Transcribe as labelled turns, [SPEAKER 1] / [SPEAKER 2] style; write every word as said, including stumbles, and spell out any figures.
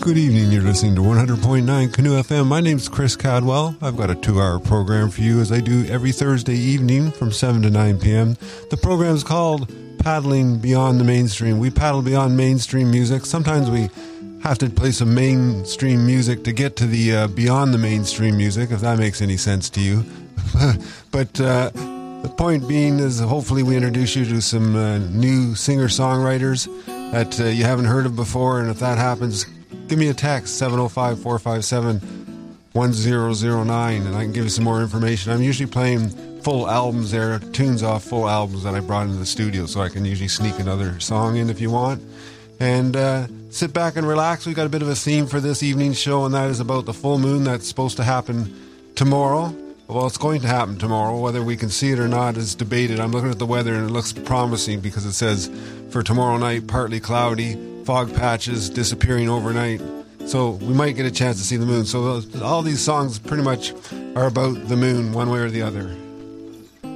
[SPEAKER 1] Good evening, you're listening to one hundred point nine Canoe F M. My name's Chris Cadwell. I've got a two-hour program for you as I do every Thursday evening from seven to nine p.m. The program's called Paddling Beyond the Mainstream. We paddle beyond mainstream music. Sometimes we have to play some mainstream music to get to the uh, beyond the mainstream music, if that makes any sense to you. But uh, the point being is hopefully we introduce you to some uh, new singer-songwriters that uh, you haven't heard of before, and if that happens, give me a text, seven oh five, four five seven, one oh oh nine, and I can give you some more information. I'm usually playing full albums there, tunes off full albums that I brought into the studio, so I can usually sneak another song in if you want. And uh, sit back and relax. We've got a bit of a theme for this evening's show, and that is about the full moon that's supposed to happen tomorrow. Well, it's going to happen tomorrow. Whether we can see it or not is debated. I'm looking at the weather, and it looks promising because it says for tomorrow night, partly cloudy, fog patches disappearing overnight. So we might get a chance to see the moon. So those, all these songs pretty much are about the moon one way or the other.